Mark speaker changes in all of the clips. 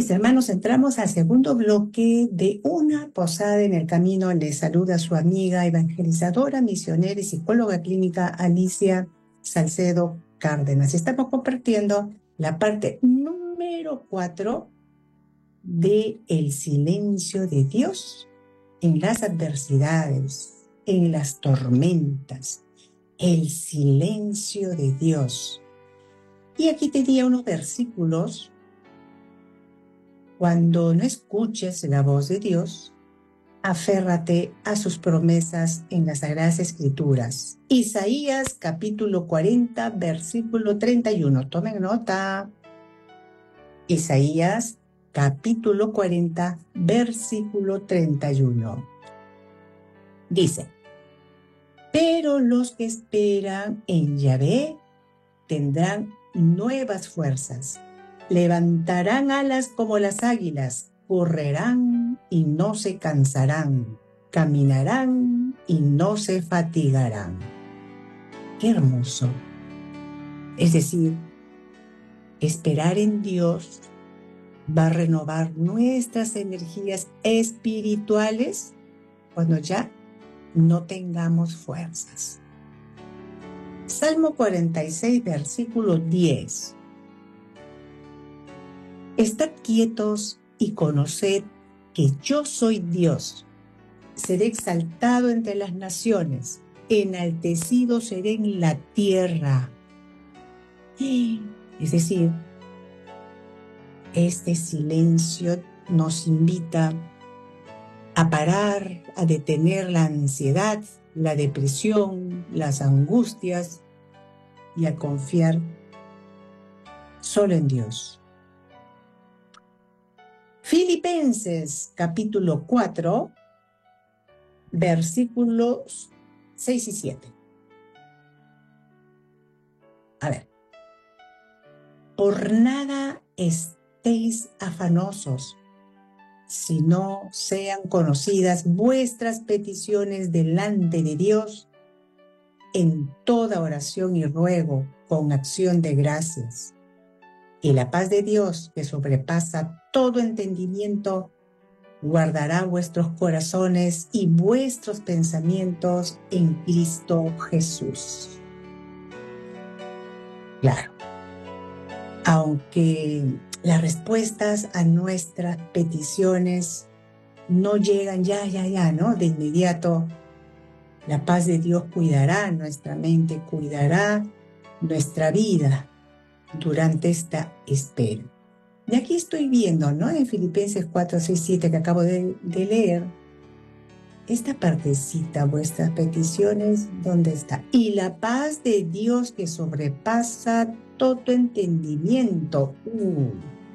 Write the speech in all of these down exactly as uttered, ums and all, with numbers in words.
Speaker 1: mis hermanos, entramos al segundo bloque de Una Posada en el Camino. Les saluda su amiga evangelizadora, misionera y psicóloga clínica Alicia Salcedo Cárdenas. Estamos compartiendo la parte número cuatro de El silencio de Dios en las adversidades, en las tormentas. El silencio de Dios. Y aquí tenía unos versículos. Cuando no escuches la voz de Dios, aférrate a sus promesas en las Sagradas Escrituras. Isaías capítulo cuarenta, versículo treinta y uno. Tomen nota. Isaías capítulo cuarenta, versículo treinta y uno. Dice: pero los que esperan en Yahvé tendrán nuevas fuerzas. Levantarán alas como las águilas, correrán y no se cansarán, caminarán y no se fatigarán. ¡Qué hermoso! Es decir, esperar en Dios va a renovar nuestras energías espirituales cuando ya no tengamos fuerzas. Salmo cuarenta y seis, versículo diez. Estad quietos y conoced que yo soy Dios. Seré exaltado entre las naciones, enaltecido seré en la tierra. Es decir, este silencio nos invita a parar, a detener la ansiedad, la depresión, las angustias y a confiar solo en Dios. Filipenses capítulo cuatro, versículos seis y siete. A ver. Por nada estéis afanosos, sino sean conocidas vuestras peticiones delante de Dios en toda oración y ruego con acción de gracias. Y la paz de Dios, que sobrepasa todo entendimiento, guardará vuestros corazones y vuestros pensamientos en Cristo Jesús. Claro, aunque las respuestas a nuestras peticiones no llegan ya, ya, ya, ¿no? De inmediato, la paz de Dios cuidará nuestra mente, cuidará nuestra vida durante esta espera. Y aquí estoy viendo, ¿no? En Filipenses cuatro, seis, siete que acabo de, de leer, esta partecita, vuestras peticiones, ¿dónde está? Y la paz de Dios que sobrepasa todo entendimiento. Uh.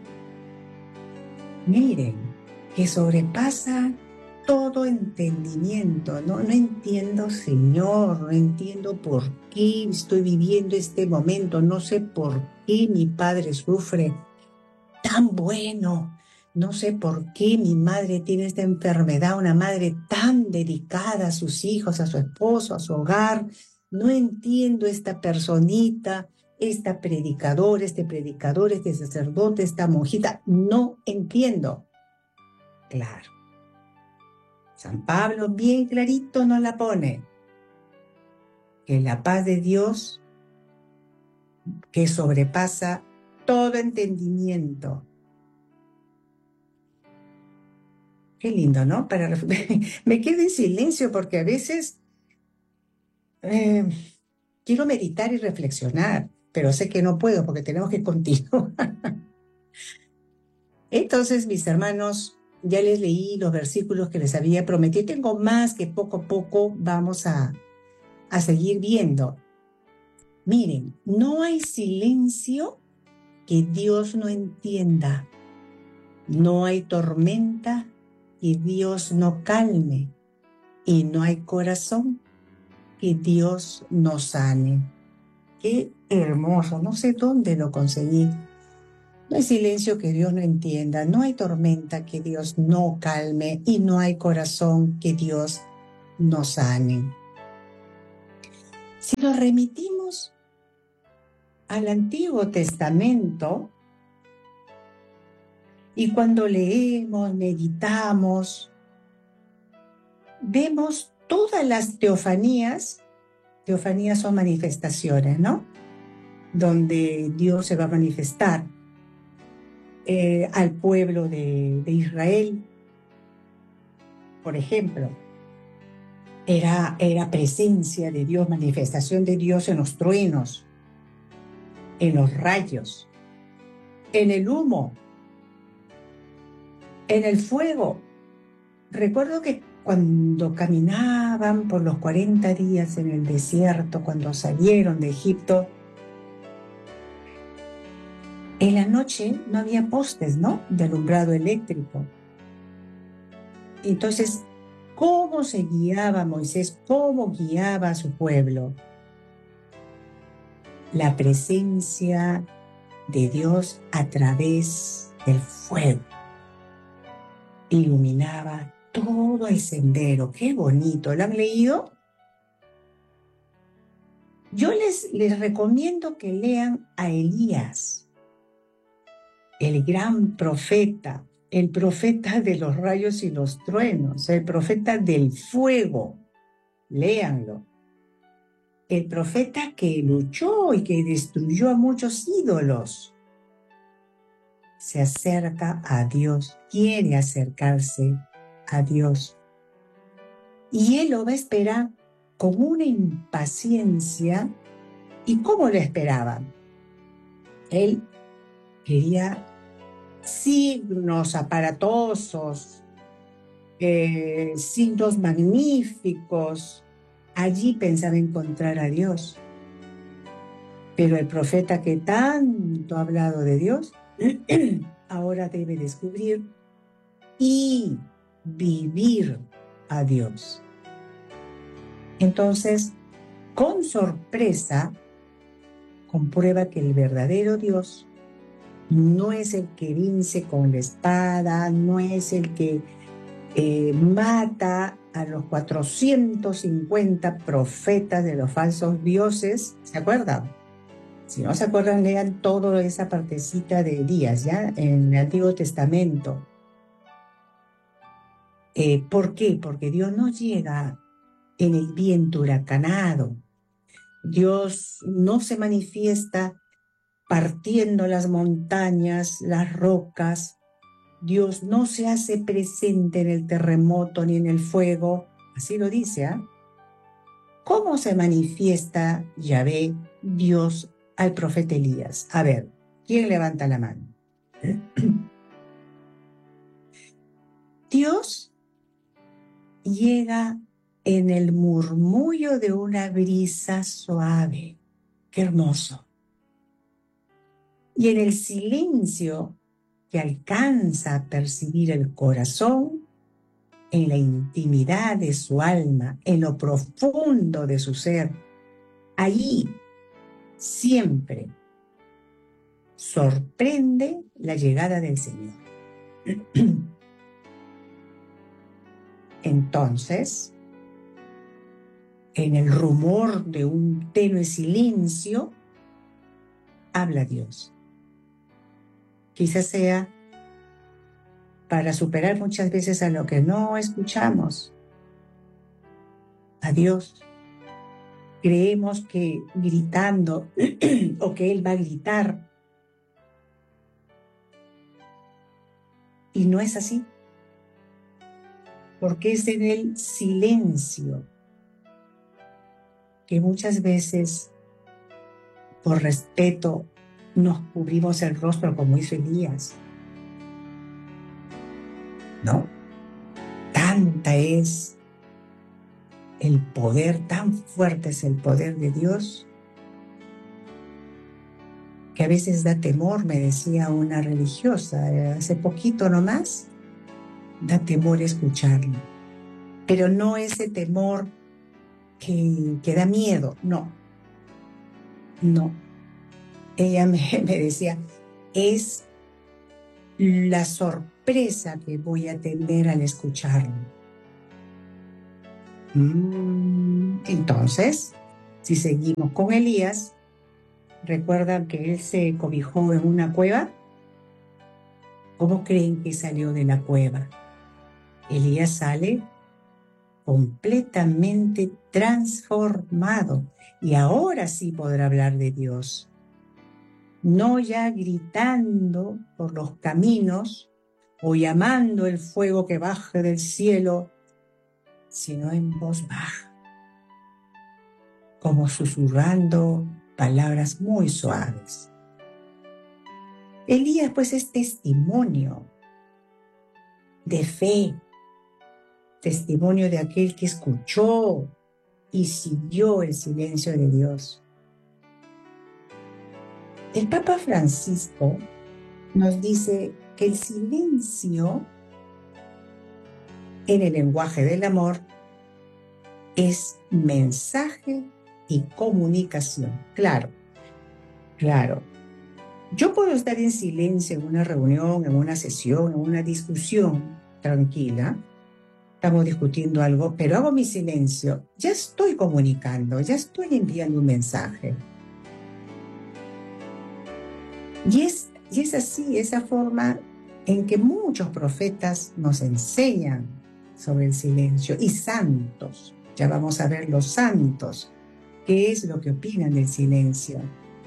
Speaker 1: Miren, que sobrepasa todo entendimiento, ¿no? No entiendo, Señor, no entiendo por qué estoy viviendo este momento, no sé por qué mi padre sufre tan bueno, no sé por qué mi madre tiene esta enfermedad, una madre tan dedicada a sus hijos, a su esposo, a su hogar, no entiendo esta personita, esta predicadora, este predicador, este sacerdote, esta monjita, no entiendo. Claro. San Pablo bien clarito nos la pone. Que la paz de Dios, que sobrepasa todo entendimiento. Qué lindo, ¿no? Para me quedo en silencio porque a veces eh, quiero meditar y reflexionar, pero sé que no puedo porque tenemos que continuar. Entonces, mis hermanos, ya les leí los versículos que les había prometido. Tengo más que poco a poco vamos a, a seguir viendo. Miren, no hay silencio que Dios no entienda. No hay tormenta que Dios no calme. Y no hay corazón que Dios no sane. Qué hermoso, no sé dónde lo conseguí. No hay silencio que Dios no entienda, no hay tormenta que Dios no calme y no hay corazón que Dios no sane. Si nos remitimos al Antiguo Testamento Y cuando leemos, meditamos, vemos todas las teofanías. Teofanías son manifestaciones, ¿no? Donde Dios se va a manifestar eh, al pueblo de, de Israel. Por ejemplo, era, era presencia de Dios, manifestación de Dios en los truenos, en los rayos, en el humo, en el fuego. Recuerdo que cuando caminaban por los cuarenta días en el desierto, cuando salieron de Egipto, en la noche no había postes, ¿no?, de alumbrado eléctrico. Entonces, ¿cómo se guiaba Moisés? ¿Cómo guiaba a su pueblo? La presencia de Dios a través del fuego iluminaba todo el sendero. ¡Qué bonito! ¿Lo han leído? Yo les, les recomiendo que lean a Elías, el gran profeta, el profeta de los rayos y los truenos, el profeta del fuego. Léanlo. El profeta que luchó y que destruyó a muchos ídolos. Se acerca a Dios, quiere acercarse a Dios. Y él lo va a esperar con una impaciencia. ¿Y cómo lo esperaba? Él quería signos aparatosos, eh, signos magníficos. Allí pensaba encontrar a Dios. Pero el profeta que tanto ha hablado de Dios, ahora debe descubrir y vivir a Dios. Entonces, con sorpresa, comprueba que el verdadero Dios no es el que vence con la espada, no es el que eh, mata a los cuatrocientos cincuenta profetas de los falsos dioses. ¿Se acuerdan? Si no se acuerdan, lean toda esa partecita de Elías, ¿ya? En el Antiguo Testamento. Eh, ¿Por qué? Porque Dios no llega en el viento huracanado. Dios no se manifiesta partiendo las montañas, las rocas. Dios no se hace presente en el terremoto ni en el fuego. Así lo dice, ¿ah? ¿eh? ¿Cómo se manifiesta Yahvé, Dios, al profeta Elías? A ver, ¿quién levanta la mano? Dios llega en el murmullo de una brisa suave. ¡Qué hermoso! Y en el silencio que alcanza a percibir el corazón, en la intimidad de su alma, en lo profundo de su ser, allí siempre sorprende la llegada del Señor. Entonces, en el rumor de un tenue silencio, habla Dios. Quizás sea para superar muchas veces a lo que no escuchamos. A Dios. Creemos que gritando o que Él va a gritar. Y no es así. Porque es en el silencio que muchas veces, por respeto, nos cubrimos el rostro como hizo Elías. ¿No? Tanta es el poder, tan fuerte es el poder de Dios, que a veces da temor, me decía una religiosa, hace poquito nomás, da temor escucharlo. Pero no ese temor que, que da miedo, no. No. Ella me, me decía, es la sorpresa que voy a tener al escucharlo. Mm, entonces, si seguimos con Elías, ¿recuerdan que él se cobijó en una cueva? ¿Cómo creen que salió de la cueva? Elías sale completamente transformado y ahora sí podrá hablar de Dios. No ya gritando por los caminos o llamando el fuego que baje del cielo, sino en voz baja, como susurrando palabras muy suaves. Elías pues es testimonio de fe, testimonio de aquel que escuchó y siguió el silencio de Dios. El Papa Francisco nos dice que el silencio en el lenguaje del amor es mensaje y comunicación. Claro, claro. Yo puedo estar en silencio en una reunión, en una sesión, en una discusión tranquila. Estamos discutiendo algo, pero hago mi silencio. Ya estoy comunicando, ya estoy enviando un mensaje. Y es, y es así, esa forma en que muchos profetas nos enseñan sobre el silencio. Y santos, ya vamos a ver los santos, qué es lo que opinan del silencio.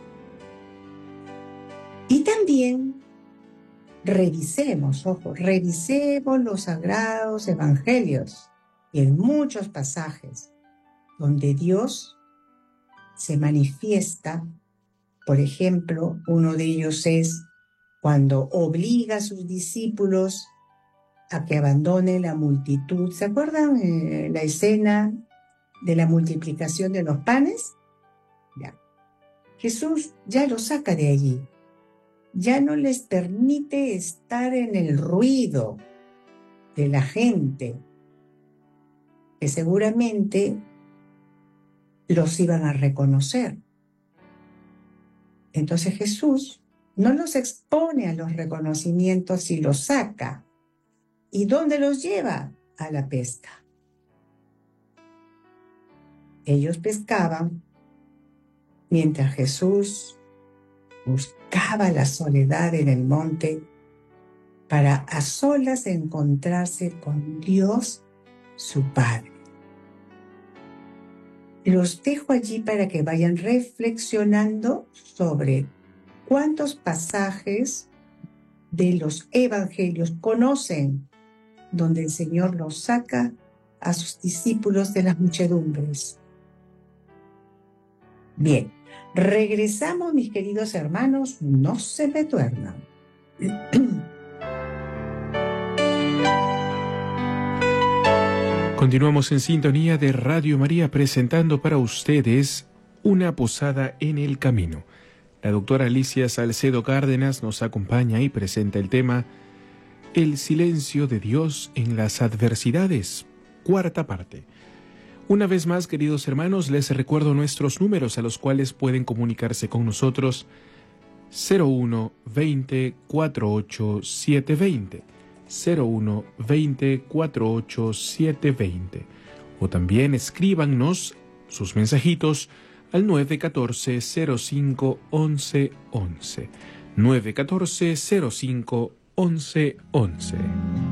Speaker 1: Y también revisemos, ojo, revisemos los sagrados evangelios y en muchos pasajes donde Dios se manifiesta. Por ejemplo, uno de ellos es cuando obliga a sus discípulos a que abandonen la multitud. ¿Se acuerdan eh, la escena de la multiplicación de los panes? Ya. Jesús ya los saca de allí. Ya no les permite estar en el ruido de la gente, que seguramente los iban a reconocer. Entonces Jesús no los expone a los reconocimientos y los saca. ¿Y dónde los lleva? A la pesca. Ellos pescaban mientras Jesús buscaba la soledad en el monte para a solas encontrarse con Dios, su Padre. Los dejo allí para que vayan reflexionando sobre cuántos pasajes de los evangelios conocen donde el Señor los saca a sus discípulos de las muchedumbres. Bien, regresamos, mis queridos hermanos, no se me duerman.
Speaker 2: Continuamos en sintonía de Radio María presentando para ustedes Una posada en el camino. La doctora Alicia Salcedo Cárdenas nos acompaña y presenta el tema El silencio de Dios en las adversidades, cuarta parte. Una vez más, queridos hermanos, les recuerdo nuestros números a los cuales pueden comunicarse con nosotros: cero uno veinte cuarenta y ocho setecientos veinte, cero uno veinte cuarenta y ocho setecientos veinte, o también escríbanos sus mensajitos al nueve uno cuatro cero cinco once once, nueve uno cuatro cero cinco once once.